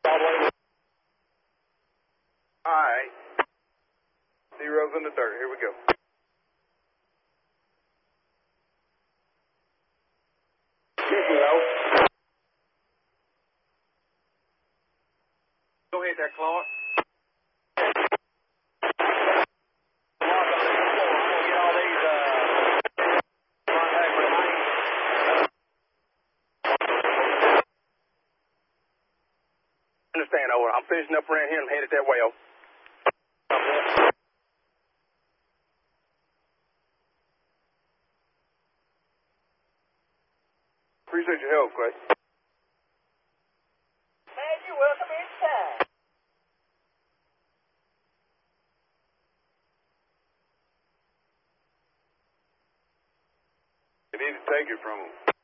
Alright. Zeros in the dirt. Here we go. Go ahead there, Clark. Understand, over. I'm finishing up around here and I'm headed that way, over. Appreciate your help, Clay. Man, you're welcome anytime. You need to take it from him.